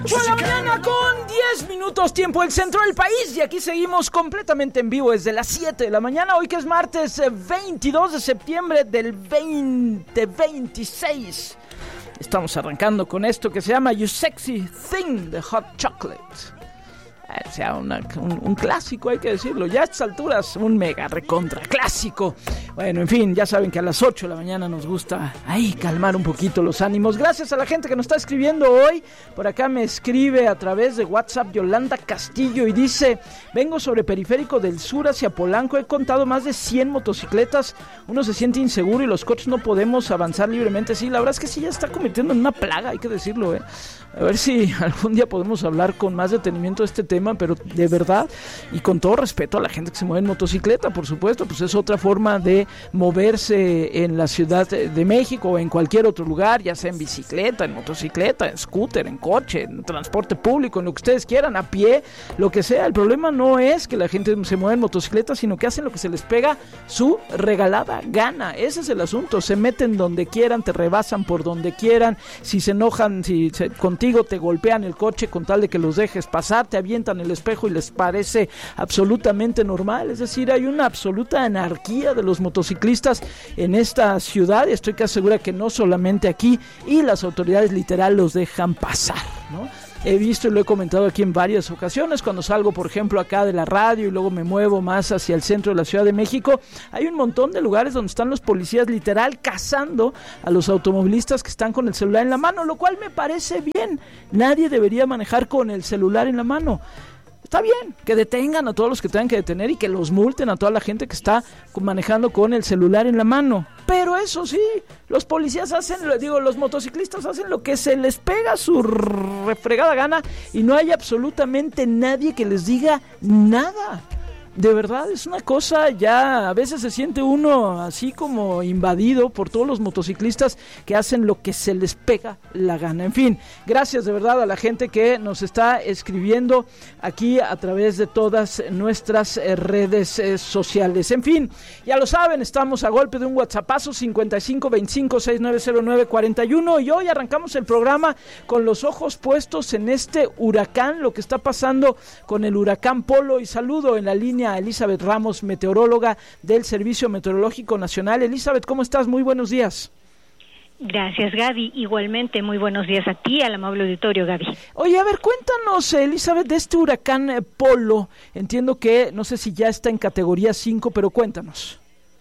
8 de la mañana con 10 minutos, tiempo del centro del país. Y aquí seguimos completamente en vivo desde las 7 de la mañana. Hoy que es martes 22 de septiembre del 2026. Estamos arrancando con esto que se llama You Sexy Thing de Hot Chocolate. O sea, un clásico, hay que decirlo. Ya a estas alturas, un mega recontra clásico. Bueno, en fin, ya saben que a las 8 de la mañana nos gusta ahí calmar un poquito los ánimos. Gracias a la gente que nos está escribiendo hoy. Por acá me escribe a través de WhatsApp Yolanda Castillo y dice: vengo sobre Periférico del Sur hacia Polanco. He contado más de 100 motocicletas. Uno se siente inseguro y los coches no podemos avanzar libremente. Sí, la verdad es que sí, ya está convirtiendo en una plaga, hay que decirlo, A ver si algún día podemos hablar con más detenimiento de este tema, pero de verdad, y con todo respeto a la gente que se mueve en motocicleta, por supuesto, pues es otra forma de moverse en la Ciudad de México o en cualquier otro lugar, ya sea en bicicleta, en motocicleta, en scooter, en coche, en transporte público, en lo que ustedes quieran, a pie, lo que sea. El problema no es que la gente se mueva en motocicleta, sino que hacen lo que se les pega su regalada gana. Ese es el asunto. Se meten donde quieran, te rebasan por donde quieran, si se enojan, contigo te golpean el coche con tal de que los dejes pasar, te avientan el espejo y les parece absolutamente normal. Es decir, hay una absoluta anarquía de los motociclistas en esta ciudad, y estoy casi segura que no solamente aquí, y las autoridades literal los dejan pasar, ¿no? He visto y lo he comentado aquí en varias ocasiones, cuando salgo, por ejemplo, acá de la radio y luego me muevo más hacia el centro de la Ciudad de México, hay un montón de lugares donde están los policías literal cazando a los automovilistas que están con el celular en la mano, lo cual me parece bien. Nadie debería manejar con el celular en la mano. Está bien que detengan a todos los que tengan que detener y que los multen a toda la gente que está manejando con el celular en la mano. Pero eso sí, los policías los motociclistas hacen lo que se les pega su refregada gana y no hay absolutamente nadie que les diga nada. De verdad, es una cosa, ya a veces se siente uno así como invadido por todos los motociclistas que hacen lo que se les pega la gana. En fin, gracias de verdad a la gente que nos está escribiendo aquí a través de todas nuestras redes sociales. En fin, ya lo saben, estamos a golpe de un WhatsAppazo 5525690941 y hoy arrancamos el programa con los ojos puestos en este huracán, lo que está pasando con el huracán Polo, y saludo en la línea a Elizabeth Ramos, meteoróloga del Servicio Meteorológico Nacional. Elizabeth, ¿cómo estás? Muy buenos días. Gracias, Gaby. Igualmente, muy buenos días a ti, al amable auditorio, Gaby. Oye, a ver, cuéntanos, Elizabeth, de este huracán Polo. Entiendo que, no sé si ya está en categoría 5, pero cuéntanos.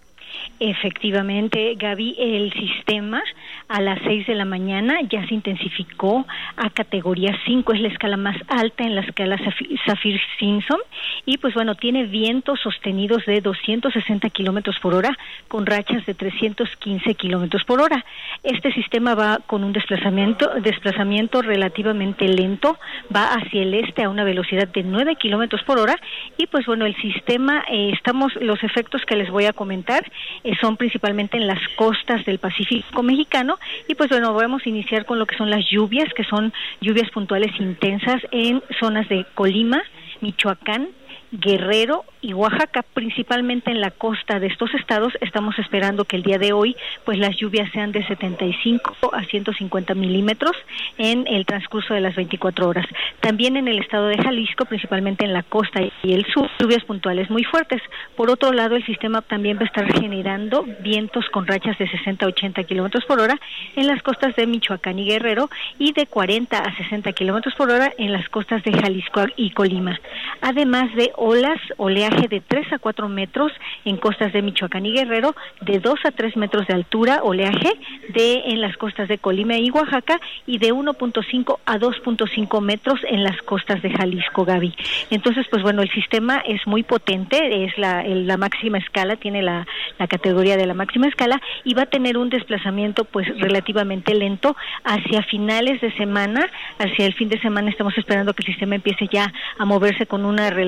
Efectivamente, Gaby, el sistema a las 6 de la mañana ya se intensificó a categoría 5, es la escala más alta en la escala Saffir-Simpson, y pues bueno, tiene vientos sostenidos de 260 kilómetros por hora con rachas de 315 kilómetros por hora. Este sistema va con un desplazamiento relativamente lento, va hacia el este a una velocidad de 9 kilómetros por hora, y pues bueno, el sistema, los efectos que les voy a comentar son principalmente en las costas del Pacífico mexicano, y pues bueno, vamos a iniciar con lo que son las lluvias, que son lluvias puntuales intensas en zonas de Colima, Michoacán, Guerrero y Oaxaca, principalmente en la costa de estos estados. Estamos esperando que el día de hoy pues las lluvias sean de 75 a 150 milímetros en el transcurso de las 24 horas. También en el estado de Jalisco, principalmente en la costa y el sur, lluvias puntuales muy fuertes. Por otro lado, el sistema también va a estar generando vientos con rachas de 60 a 80 kilómetros por hora en las costas de Michoacán y Guerrero, y de 40 a 60 kilómetros por hora en las costas de Jalisco y Colima. Además de oleaje de 3 a 4 metros en costas de Michoacán y Guerrero, de 2 a 3 metros de altura, oleaje en las costas de Colima y Oaxaca, y de 1.5 a 2.5 metros en las costas de Jalisco, Gaby. Entonces, pues bueno, el sistema es muy potente, es la máxima escala, tiene la categoría de la máxima escala, y va a tener un desplazamiento pues relativamente lento hacia finales de semana. Hacia el fin de semana estamos esperando que el sistema empiece ya a moverse con una relativa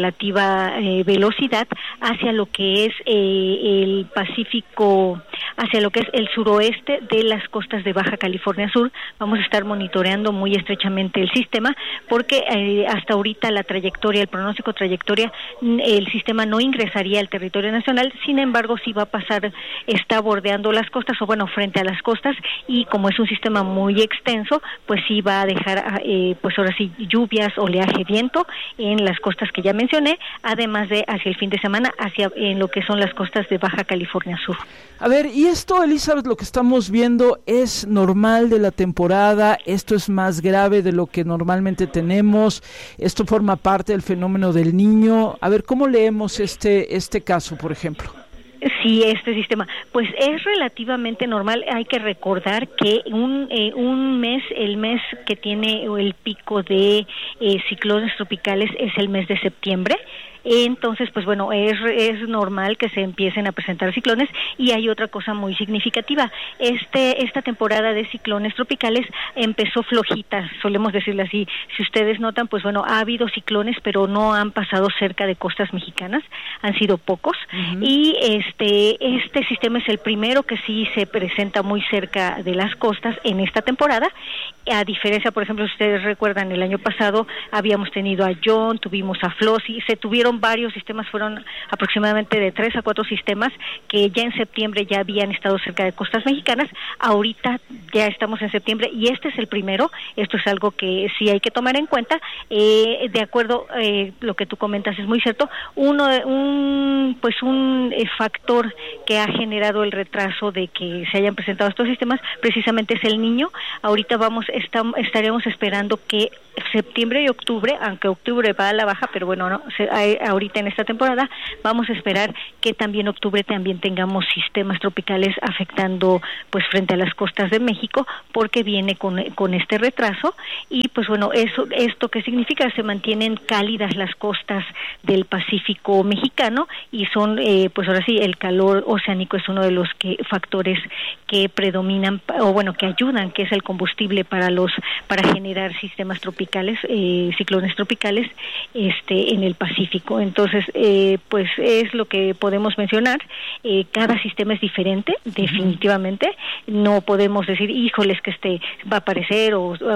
nueva velocidad hacia lo que es el Pacífico, hacia lo que es el suroeste de las costas de Baja California Sur. Vamos a estar monitoreando muy estrechamente el sistema porque hasta ahorita la trayectoria, el pronóstico trayectoria, el sistema no ingresaría al territorio nacional, sin embargo sí va a pasar, está bordeando las costas o bueno, frente a las costas, y como es un sistema muy extenso, pues sí va a dejar pues ahora sí lluvias, oleaje, viento en las costas que ya mencioné, además de hacia el fin de semana en lo que son las costas de Baja California Sur. A ver, y esto, Elizabeth, lo que estamos viendo es normal de la temporada, esto es más grave de lo que normalmente tenemos, esto forma parte del fenómeno del Niño. A ver, ¿cómo leemos este caso, por ejemplo? Sí, este sistema, pues es relativamente normal. Hay que recordar que un mes, el mes que tiene el pico de ciclones tropicales es el mes de septiembre. Entonces, pues bueno, es normal que se empiecen a presentar ciclones, y hay otra cosa muy significativa. Esta temporada de ciclones tropicales empezó flojita, solemos decirlo así. Si ustedes notan, pues bueno, ha habido ciclones, pero no han pasado cerca de costas mexicanas, han sido pocos. Uh-huh. Y este sistema es el primero que sí se presenta muy cerca de las costas en esta temporada. A diferencia, por ejemplo, si ustedes recuerdan, el año pasado habíamos tenido a John, tuvimos a Flossie, se tuvieron varios sistemas, fueron aproximadamente de 3 a 4 sistemas que ya en septiembre ya habían estado cerca de costas mexicanas. Ahorita ya estamos en septiembre y este es el primero. Esto es algo que sí hay que tomar en cuenta. De acuerdo, lo que tú comentas es muy cierto. Un factor que ha generado el retraso de que se hayan presentado estos sistemas precisamente es el Niño. Ahorita estaremos esperando que septiembre y octubre, aunque octubre va a la baja, pero bueno, no, ahorita en esta temporada vamos a esperar que también octubre también tengamos sistemas tropicales afectando pues frente a las costas de México, porque viene con este retraso. Y pues bueno, esto ¿qué significa? Se mantienen cálidas las costas del Pacífico mexicano, y son pues ahora sí, el calor oceánico es uno de los factores que predominan, o bueno, que ayudan, que es el combustible para generar sistemas tropicales, ciclones tropicales en el Pacífico. Entonces, pues es lo que podemos mencionar. Cada sistema es diferente, definitivamente. No podemos decir, híjoles, que va a aparecer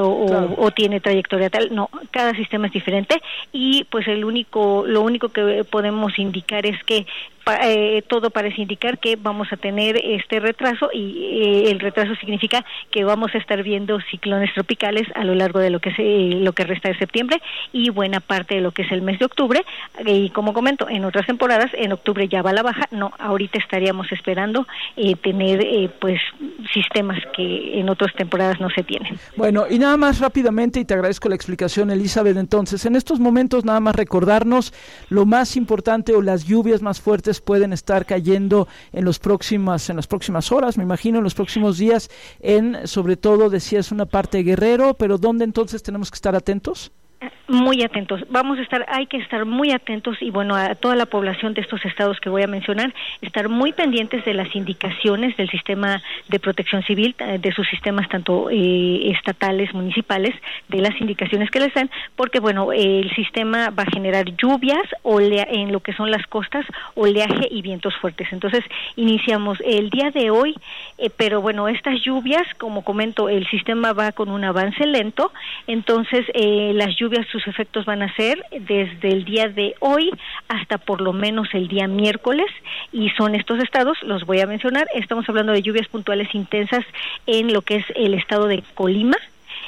o tiene trayectoria tal. No, cada sistema es diferente, y pues lo único que podemos indicar es que todo parece indicar que vamos a tener este retraso, y el retraso significa que vamos a estar viendo ciclones tropicales a lo largo de lo que resta de septiembre y buena parte de lo que es el mes de octubre. Y como comento, en otras temporadas, en octubre ya va a la baja. No, ahorita estaríamos esperando tener pues sistemas que en otras temporadas no se tienen. Bueno, y nada más rápidamente, y te agradezco la explicación, Elizabeth. Entonces, en estos momentos nada más recordarnos lo más importante, o las lluvias más fuertes pueden estar cayendo en las próximas horas, me imagino, en los próximos días, sobre todo decías una parte de Guerrero, pero ¿dónde entonces tenemos que estar atentos? Muy atentos, hay que estar muy atentos, y bueno, a toda la población de estos estados que voy a mencionar, estar muy pendientes de las indicaciones del sistema de protección civil, de sus sistemas tanto estatales, municipales, de las indicaciones que les dan, porque bueno, el sistema va a generar lluvias en lo que son las costas, oleaje y vientos fuertes. Entonces, iniciamos el día de hoy, pero bueno, estas lluvias, como comento, el sistema va con un avance lento, entonces las lluvias, sus efectos van a ser desde el día de hoy hasta por lo menos el día miércoles, y son estos estados, los voy a mencionar. Estamos hablando de lluvias puntuales intensas en lo que es el estado de Colima,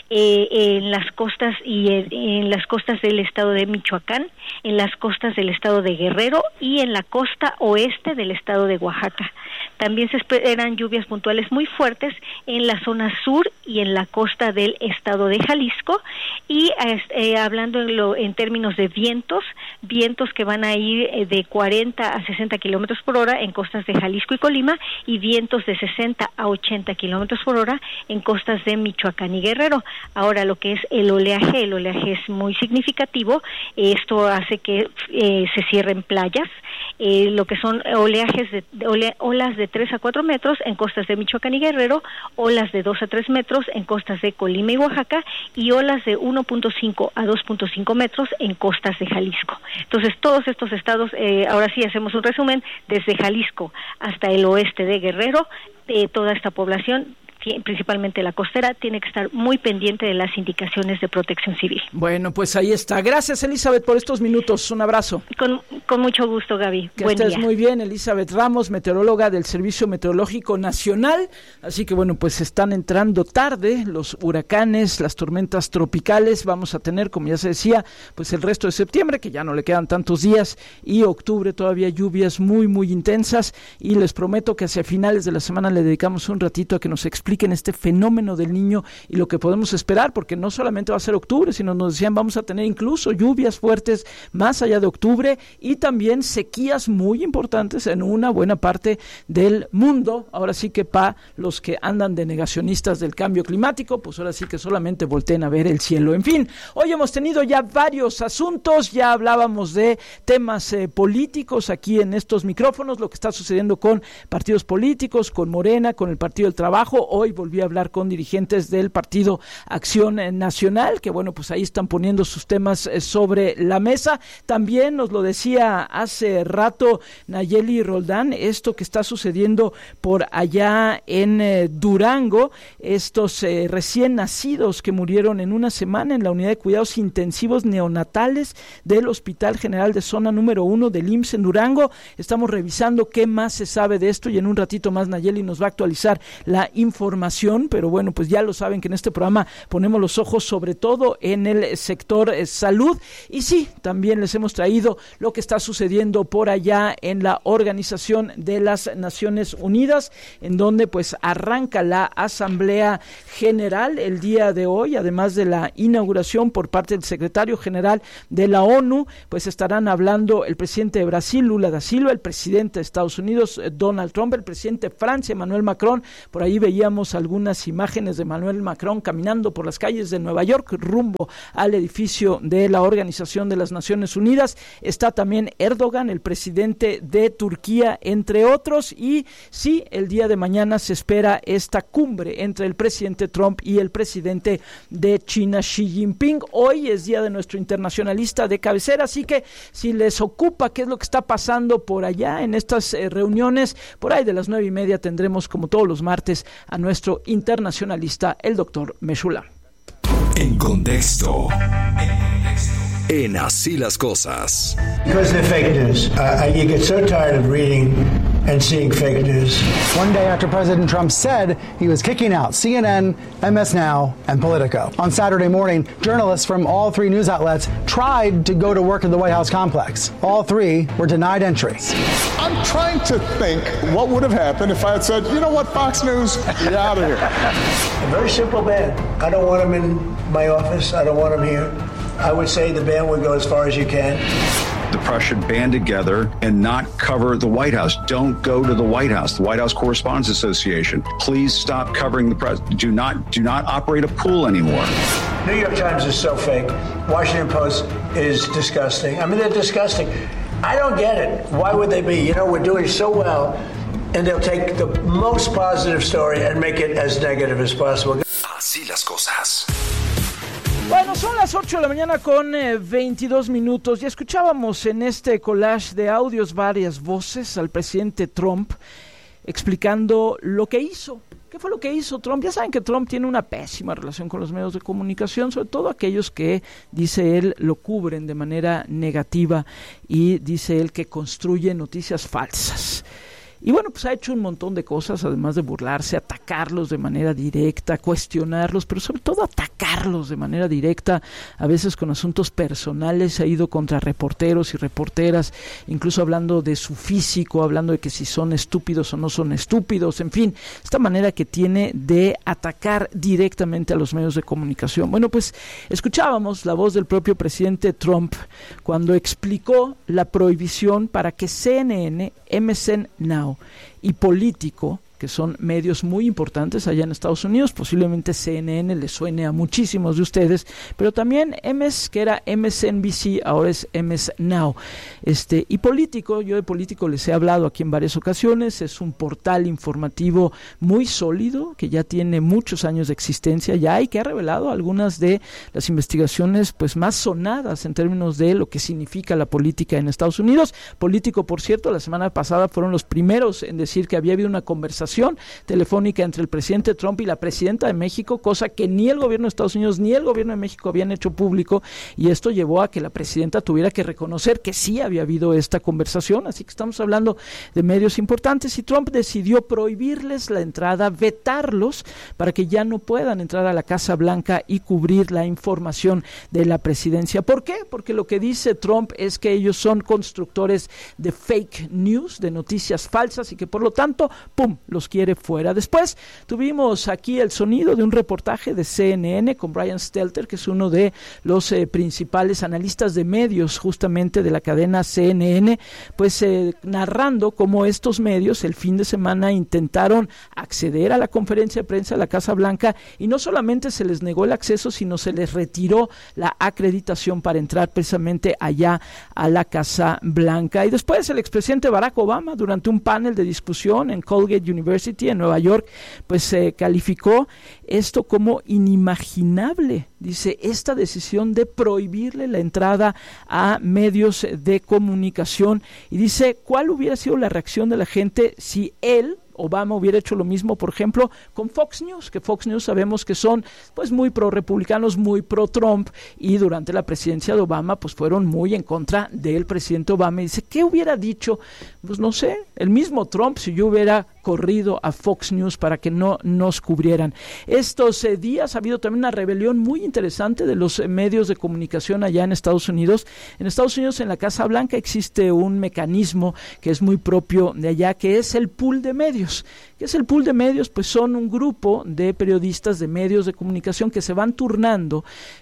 en las costas en las costas del estado de Michoacán, en las costas del estado de Guerrero y en la costa oeste del estado de Oaxaca. También se esperan lluvias puntuales muy fuertes en la zona sur y en la costa del estado de Jalisco, y hablando en términos de vientos que van a ir de 40 a 60 kilómetros por hora en costas de Jalisco y Colima, y vientos de 60 a 80 kilómetros por hora en costas de Michoacán y Guerrero. Ahora, lo que es el oleaje es muy significativo. Esto hace que se cierren playas. Lo que son olas de de 3 a 4 metros en costas de Michoacán y Guerrero, olas de 2 a 3 metros en costas de Colima y Oaxaca, y olas de 1.5 a 2.5 metros en costas de Jalisco. Entonces, todos estos estados, ahora sí hacemos un resumen, desde Jalisco hasta el oeste de Guerrero, toda esta población, principalmente la costera, tiene que estar muy pendiente de las indicaciones de Protección Civil. Bueno, pues ahí está. Gracias, Elizabeth, por estos minutos. Un abrazo. Con mucho gusto, Gaby. Que estés muy bien. Elizabeth Ramos, meteoróloga del Servicio Meteorológico Nacional. Así que bueno, pues están entrando tarde los huracanes, las tormentas tropicales. Vamos a tener, como ya se decía, pues el resto de septiembre, que ya no le quedan tantos días, y octubre todavía lluvias muy, muy intensas. Y les prometo que hacia finales de la semana le dedicamos un ratito a que nos expliquen este fenómeno del Niño y lo que podemos esperar, porque no solamente va a ser octubre, sino nos decían vamos a tener incluso lluvias fuertes más allá de octubre y también sequías muy importantes en una buena parte del mundo. Ahora sí que para los que andan de negacionistas del cambio climático, pues ahora sí que solamente volteen a ver el cielo. En fin, hoy hemos tenido ya varios asuntos, ya hablábamos de temas políticos aquí en estos micrófonos, lo que está sucediendo con partidos políticos, con Morena, con el Partido del Trabajo. Hoy volví a hablar con dirigentes del Partido Acción Nacional, que bueno, pues ahí están poniendo sus temas sobre la mesa. También nos lo decía hace rato Nayeli Roldán, esto que está sucediendo por allá en Durango, estos recién nacidos que murieron en una semana en la unidad de cuidados intensivos neonatales del Hospital General de Zona número 1 del IMSS en Durango. Estamos revisando qué más se sabe de esto y en un ratito más Nayeli nos va a actualizar la información, pero bueno, pues ya lo saben que en este programa ponemos los ojos sobre todo en el sector salud y sí, también les hemos traído lo que está sucediendo por allá en la Organización de las Naciones Unidas, en donde pues arranca la Asamblea General el día de hoy, además de la inauguración por parte del secretario general de la ONU, pues estarán hablando el presidente de Brasil, Lula da Silva, el presidente de Estados Unidos, Donald Trump, el presidente de Francia, Emmanuel Macron. Por ahí veíamos algunas imágenes de Emmanuel Macron caminando por las calles de Nueva York rumbo al edificio de la Organización de las Naciones Unidas. Está también Erdogan, el presidente de Turquía, entre otros, y sí, el día de mañana se espera esta cumbre entre el presidente Trump y el presidente de China, Xi Jinping. Hoy es día de nuestro internacionalista de cabecera, así que si les ocupa qué es lo que está pasando por allá en estas reuniones, por ahí de las 9:30 tendremos, como todos los martes, a nuestro internacionalista, el doctor Meshulam. En contexto. En Así las Cosas. Because of the fake news. You get so tired of reading and seeing fake news. One day after President Trump said he was kicking out CNN, MS Now, and Politico. On Saturday morning, journalists from all three news outlets tried to go to work at the White House complex. All three were denied entry. I'm trying to think what would have happened if I had said, you know what, Fox News, you're out of here. A very simple ban. I don't want him in my office. I don't want him here. I would say the ban would go as far as you can. The press should band together and not cover the White House. Don't go to the White House, the White House Correspondents Association. Please stop covering the press. Do not operate a pool anymore. New York Times is so fake. Washington Post is disgusting. I mean, they're disgusting. I don't get it. Why would they be? You know, we're doing so well, and they'll take the most positive story and make it as negative as possible. Así las cosas. Bueno, son las 8 de la mañana con 22 minutos. Ya escuchábamos en este collage de audios varias voces al presidente Trump explicando lo que hizo. ¿Qué fue lo que hizo Trump? Ya saben que Trump tiene una pésima relación con los medios de comunicación, sobre todo aquellos que, dice él, lo cubren de manera negativa y dice él que construye noticias falsas. Y bueno, pues ha hecho un montón de cosas, además de burlarse, atacarlos de manera directa, cuestionarlos, pero sobre todo atacarlos de manera directa, a veces con asuntos personales. Ha ido contra reporteros y reporteras, incluso hablando de su físico, hablando de que si son estúpidos o no son estúpidos, en fin, esta manera que tiene de atacar directamente a los medios de comunicación. Bueno, pues escuchábamos la voz del propio presidente Trump cuando explicó la prohibición para que CNN, MSN Now y Político que son medios muy importantes allá en Estados Unidos. Posiblemente CNN le suene a muchísimos de ustedes, pero también MS, que era MSNBC, ahora es MS Now. Y Político, yo de Político les he hablado aquí en varias ocasiones, es un portal informativo muy sólido, que ya tiene muchos años de existencia ya y que ha revelado algunas de las investigaciones pues más sonadas en términos de lo que significa la política en Estados Unidos. Político, por cierto, la semana pasada fueron los primeros en decir que había habido una conversación telefónica entre el presidente Trump y la presidenta de México, cosa que ni el gobierno de Estados Unidos ni el gobierno de México habían hecho público, y esto llevó a que la presidenta tuviera que reconocer que sí había habido esta conversación. Así que estamos hablando de medios importantes, y Trump decidió prohibirles la entrada, vetarlos para que ya no puedan entrar a la Casa Blanca y cubrir la información de la presidencia. ¿Por qué? Porque lo que dice Trump es que ellos son constructores de fake news, de noticias falsas, y que por lo tanto, ¡pum!, los quiere fuera. Después tuvimos aquí el sonido de un reportaje de CNN con Brian Stelter, que es uno de los principales analistas de medios justamente de la cadena CNN, pues narrando cómo estos medios el fin de semana intentaron acceder a la conferencia de prensa de la Casa Blanca, y no solamente se les negó el acceso, sino se les retiró la acreditación para entrar precisamente allá a la Casa Blanca. Y después el expresidente Barack Obama, durante un panel de discusión en Colgate University en Nueva York, pues calificó esto como inimaginable. Dice, esta decisión de prohibirle la entrada a medios de comunicación, y dice, ¿cuál hubiera sido la reacción de la gente si Obama hubiera hecho lo mismo, por ejemplo, con Fox News, que Fox News sabemos que son pues muy pro-republicanos, muy pro-Trump, y durante la presidencia de Obama pues fueron muy en contra del presidente Obama. Y dice, ¿qué hubiera dicho? Pues no sé, el mismo Trump si yo hubiera corrido a Fox News para que no nos cubrieran. Estos días ha habido también una rebelión muy interesante de los medios de comunicación allá en Estados Unidos. En Estados Unidos, en la Casa Blanca, existe un mecanismo que es muy propio de allá, que es el pool de medios. ¿Qué es el pool de medios? Pues son un grupo de periodistas de medios de comunicación que se van turnando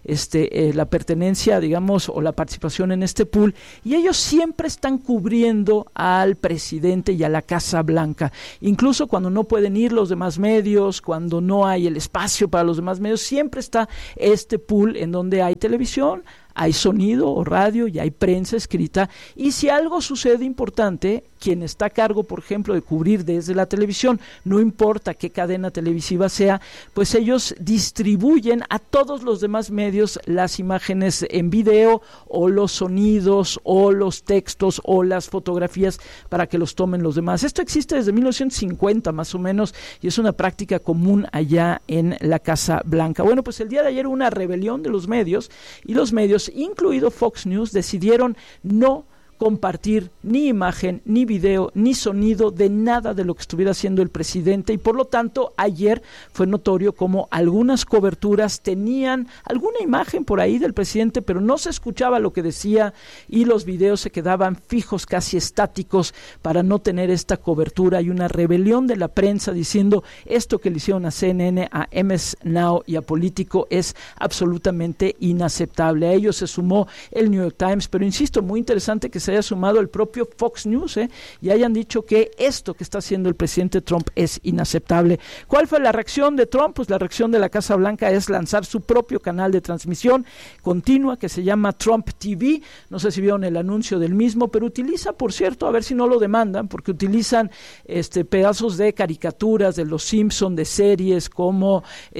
la pertenencia, digamos, o la participación en este pool, y ellos siempre están cubriendo al presidente y a la Casa Blanca. Incluso cuando no pueden ir los demás medios, cuando no hay el espacio para los demás medios, siempre está este pool en donde hay televisión, hay sonido o radio y hay prensa escrita, y si algo sucede importante, quien está a cargo, por ejemplo, de cubrir desde la televisión, no importa qué cadena televisiva sea, pues ellos distribuyen a todos los demás medios las imágenes en video, o los sonidos, o los textos, o las fotografías, para que los tomen los demás. Esto existe desde 1950 más o menos, y es una práctica común allá en la Casa Blanca. Bueno, pues el día de ayer hubo una rebelión de los medios, y los medios, incluido Fox News, decidieron no compartir ni imagen, ni video, ni sonido de nada de lo que estuviera haciendo el presidente, y por lo tanto ayer fue notorio como algunas coberturas tenían alguna imagen por ahí del presidente, pero no se escuchaba lo que decía, y los videos se quedaban fijos, casi estáticos, para no tener esta cobertura. Hay una rebelión de la prensa diciendo esto que le hicieron a CNN, a MS Now y a Político es absolutamente inaceptable. A ellos se sumó el New York Times, pero insisto, muy interesante que se haya sumado el propio Fox News y hayan dicho que esto que está haciendo el presidente Trump es inaceptable. ¿Cuál fue la reacción de Trump? Pues la reacción de la Casa Blanca es lanzar su propio canal de transmisión continua que se llama Trump TV. No sé si vieron el anuncio del mismo, pero utiliza, por cierto, a ver si no lo demandan, porque utilizan pedazos de caricaturas de los Simpson, de series como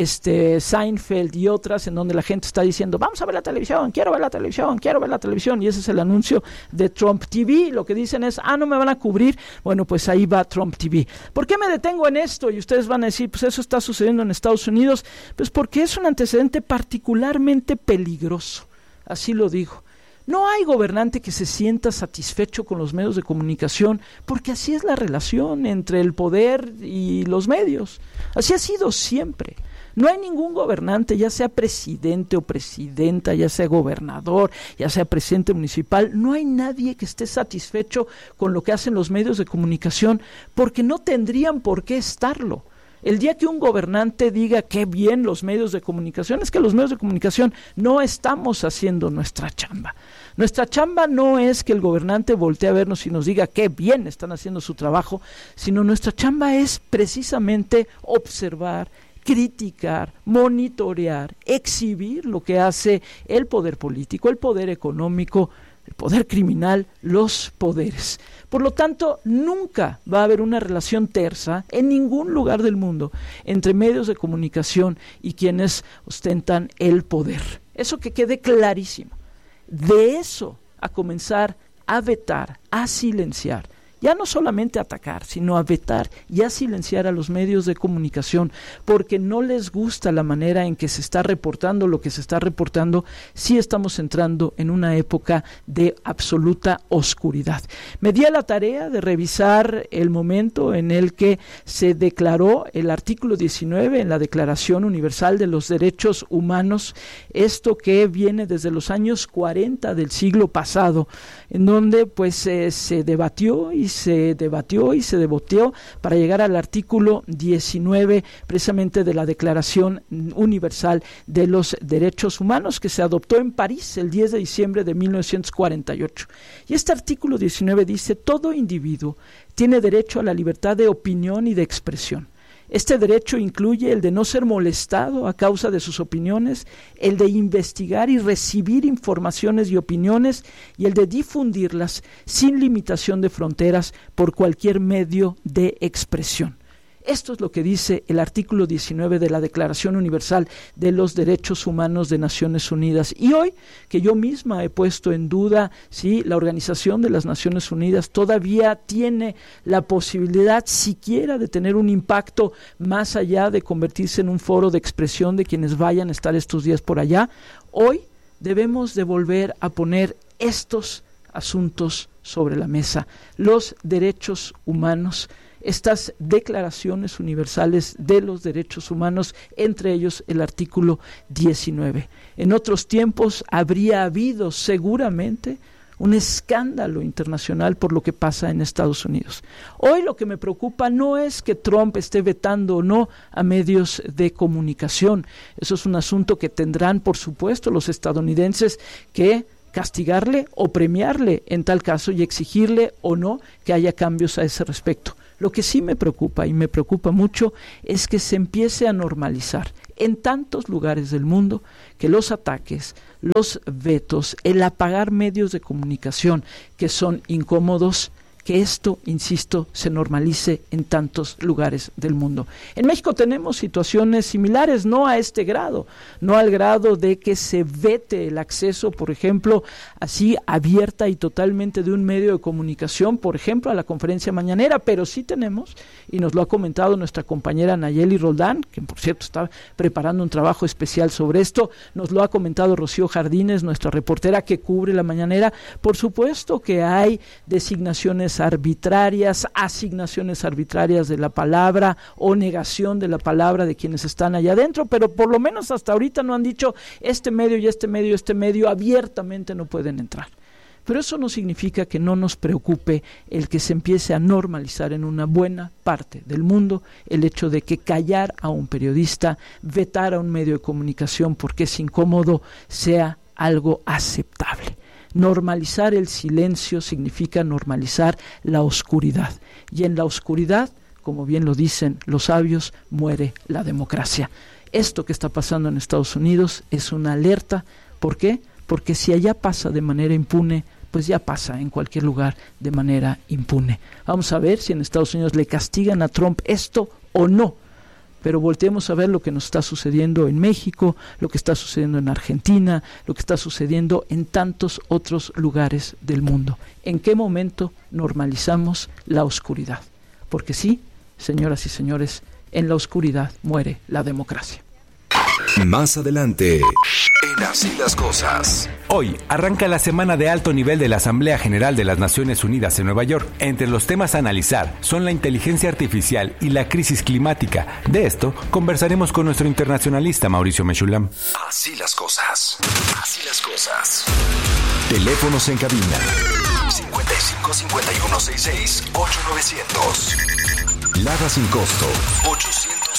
Seinfeld y otras, en donde la gente está diciendo, vamos a ver la televisión, quiero ver la televisión, quiero ver la televisión, y ese es el anuncio de Trump TV. Lo que dicen es, no me van a cubrir. Bueno, pues ahí va Trump TV. ¿Por qué me detengo en esto? Y ustedes van a decir, pues eso está sucediendo en Estados Unidos. Pues porque es un antecedente particularmente peligroso. Así lo digo. No hay gobernante que se sienta satisfecho con los medios de comunicación, porque así es la relación entre el poder y los medios. Así ha sido siempre. No hay ningún gobernante, ya sea presidente o presidenta, ya sea gobernador, ya sea presidente municipal, no hay nadie que esté satisfecho con lo que hacen los medios de comunicación, porque no tendrían por qué estarlo. El día que un gobernante diga qué bien los medios de comunicación, es que los medios de comunicación no estamos haciendo nuestra chamba. Nuestra chamba no es que el gobernante voltee a vernos y nos diga qué bien están haciendo su trabajo, sino nuestra chamba es precisamente observar, criticar, monitorear, exhibir lo que hace el poder político, el poder económico, el poder criminal, los poderes. Por lo tanto, nunca va a haber una relación tersa en ningún lugar del mundo entre medios de comunicación y quienes ostentan el poder. Eso que quede clarísimo. De eso a comenzar a vetar, a silenciar, ya no solamente a atacar, sino a vetar y a silenciar a los medios de comunicación porque no les gusta la manera en que se está reportando lo que se está reportando, sí estamos entrando en una época de absoluta oscuridad. Me di a la tarea de revisar el momento en el que se declaró el artículo 19 en la Declaración Universal de los Derechos Humanos, esto que viene desde los años 40 del siglo pasado, en donde pues se debatió para llegar al artículo 19 precisamente de la Declaración Universal de los Derechos Humanos, que se adoptó en París el 10 de diciembre de 1948. Y este artículo 19 dice: todo individuo tiene derecho a la libertad de opinión y de expresión. Este derecho incluye el de no ser molestado a causa de sus opiniones, el de investigar y recibir informaciones y opiniones, y el de difundirlas sin limitación de fronteras por cualquier medio de expresión. Esto es lo que dice el artículo 19 de la Declaración Universal de los Derechos Humanos de Naciones Unidas. Y hoy, que yo misma he puesto en duda si la Organización de las Naciones Unidas todavía tiene la posibilidad siquiera de tener un impacto más allá de convertirse en un foro de expresión de quienes vayan a estar estos días por allá, hoy debemos de volver a poner estos asuntos sobre la mesa. Los derechos humanos, estas declaraciones universales de los derechos humanos, entre ellos el artículo 19. En otros tiempos habría habido seguramente un escándalo internacional por lo que pasa en Estados Unidos. Hoy lo que me preocupa no es que Trump esté vetando o no a medios de comunicación. Eso es un asunto que tendrán, por supuesto, los estadounidenses que castigarle o premiarle en tal caso y exigirle o no que haya cambios a ese respecto. Lo que sí me preocupa, y me preocupa mucho, es que se empiece a normalizar en tantos lugares del mundo que los ataques, los vetos, el apagar medios de comunicación que son incómodos, que esto, insisto, se normalice en tantos lugares del mundo. En México tenemos situaciones similares, no a este grado, no al grado de que se vete el acceso, por ejemplo, así abierta y totalmente de un medio de comunicación, por ejemplo, a la conferencia mañanera, pero sí tenemos, y nos lo ha comentado nuestra compañera Nayeli Roldán, que por cierto está preparando un trabajo especial sobre esto, nos lo ha comentado Rocío Jardines, nuestra reportera que cubre la mañanera. Por supuesto que hay designaciones arbitrarias, asignaciones arbitrarias de la palabra o negación de la palabra de quienes están allá adentro, pero por lo menos hasta ahorita no han dicho este medio y este medio abiertamente no pueden entrar. Pero eso no significa que no nos preocupe el que se empiece a normalizar en una buena parte del mundo el hecho de que callar a un periodista, vetar a un medio de comunicación porque es incómodo, sea algo aceptable. Normalizar el silencio significa normalizar la oscuridad. Y en la oscuridad, como bien lo dicen los sabios, muere la democracia. Esto que está pasando en Estados Unidos es una alerta. ¿Por qué? Porque si allá pasa de manera impune, pues ya pasa en cualquier lugar de manera impune. Vamos a ver si en Estados Unidos le castigan a Trump esto o no. Pero volteemos a ver lo que nos está sucediendo en México, lo que está sucediendo en Argentina, lo que está sucediendo en tantos otros lugares del mundo. ¿En qué momento normalizamos la oscuridad? Porque sí, señoras y señores, en la oscuridad muere la democracia. Más adelante, en Así las Cosas. Hoy arranca la semana de alto nivel de la Asamblea General de las Naciones Unidas en Nueva York. Entre los temas a analizar son la inteligencia artificial y la crisis climática. De esto conversaremos con nuestro internacionalista Mauricio Mechulam. Así las Cosas. Así las Cosas. Teléfonos en cabina. 55 51 66 8900. Lada sin costo. 800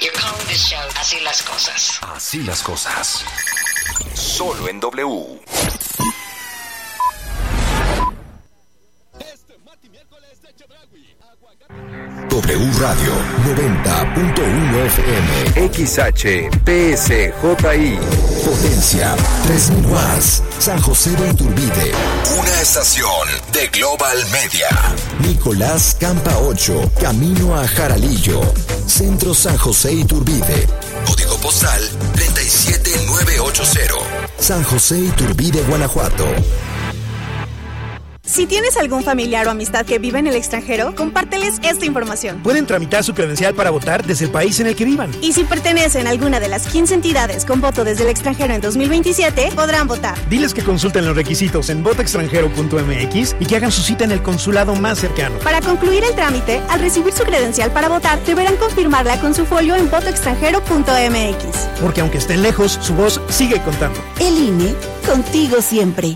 You're calling this show Así las Cosas. Así las cosas. Solo en W. W Radio 90.1 FM XHPSJI Potencia 3000 watts San José de Iturbide. Una estación de Global Media. Nicolás Campa 8, camino a Jaralillo. Centro San José Iturbide. Código postal 37980. San José Iturbide, Guanajuato. Si tienes algún familiar o amistad que vive en el extranjero, compárteles esta información. Pueden tramitar su credencial para votar desde el país en el que vivan. Y si pertenecen a alguna de las 15 entidades con voto desde el extranjero en 2027, podrán votar. Diles que consulten los requisitos en votoextranjero.mx y que hagan su cita en el consulado más cercano. Para concluir el trámite, al recibir su credencial para votar, deberán confirmarla con su folio en votoextranjero.mx. Porque aunque estén lejos, su voz sigue contando. El INE, contigo siempre.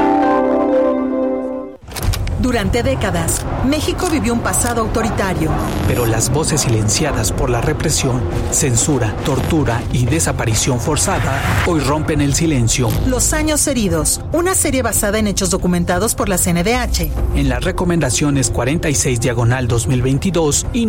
Durante décadas, México vivió un pasado autoritario. Pero las voces silenciadas por la represión, censura, tortura y desaparición forzada hoy rompen el silencio. Los años heridos, una serie basada en hechos documentados por la CNDH. En las recomendaciones 46/2022 y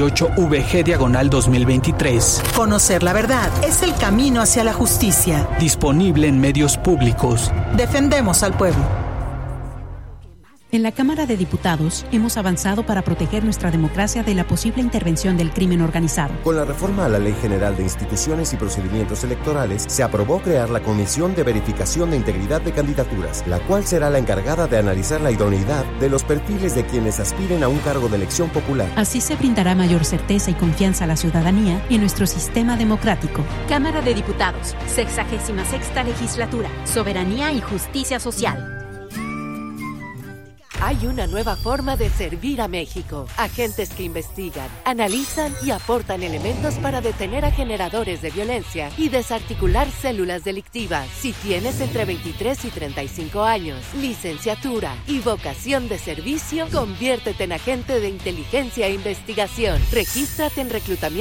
98VG/2023. Conocer la verdad es el camino hacia la justicia. Disponible en medios públicos. Defendemos al pueblo. En la Cámara de Diputados hemos avanzado para proteger nuestra democracia de la posible intervención del crimen organizado. Con la reforma a la Ley General de Instituciones y Procedimientos Electorales, se aprobó crear la Comisión de Verificación de Integridad de Candidaturas, la cual será la encargada de analizar la idoneidad de los perfiles de quienes aspiren a un cargo de elección popular. Así se brindará mayor certeza y confianza a la ciudadanía y nuestro sistema democrático. Cámara de Diputados, 66ª Legislatura, Soberanía y Justicia Social. Hay una nueva forma de servir a México. Agentes que investigan, analizan y aportan elementos para detener a generadores de violencia y desarticular células delictivas. Si tienes entre 23 y 35 años, licenciatura y vocación de servicio, conviértete en agente de inteligencia e investigación. Regístrate en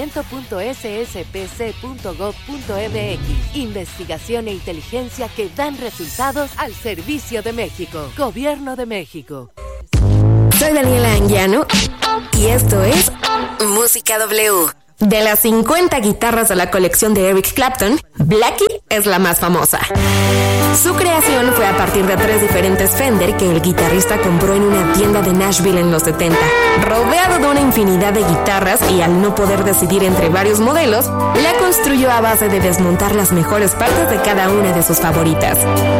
reclutamiento.sspc.gov.mx. Investigación e inteligencia que dan resultados al servicio de México. Gobierno de México. Soy Daniela Anguiano y esto es Música W. De las 50 guitarras de la colección de Eric Clapton, Blackie es la más famosa. Su creación fue a partir de 3 diferentes Fender que el guitarrista compró en una tienda de Nashville en los 70. Rodeado de una infinidad de guitarras y al no poder decidir entre varios modelos, la construyó a base de desmontar las mejores partes de cada una de sus favoritas.